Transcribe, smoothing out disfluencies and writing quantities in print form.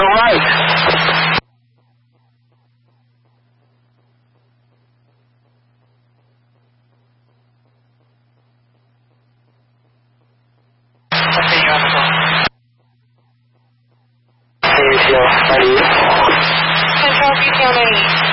right. Okay, you're on the phone. Hey, Joe. How are you? Central Retail 98.